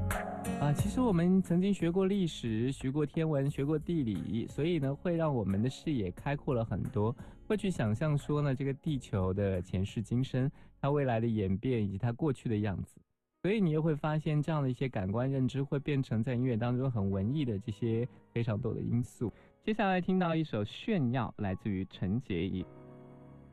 其实我们曾经学过历史，学过天文，学过地理，所以呢，会让我们的视野开阔了很多，会去想象说呢，这个地球的前世今生，它未来的演变以及它过去的样子。所以你又会发现，这样的一些感官认知会变成在音乐当中很文艺的这些非常多的因素。接下来听到一首《炫耀》，来自于陈洁仪。